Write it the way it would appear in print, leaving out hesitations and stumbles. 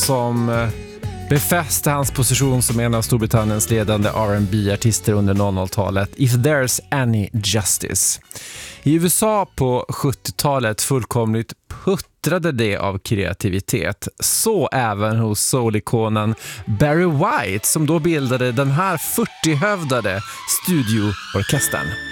som befäste hans position som en av Storbritanniens ledande R&B-artister under 00-talet, If There's Any Justice. I USA på 70-talet fullkomligt puttrade det av kreativitet. Så även hos soul-ikonen Barry White som då bildade den här 40-hövdade studioorkestern.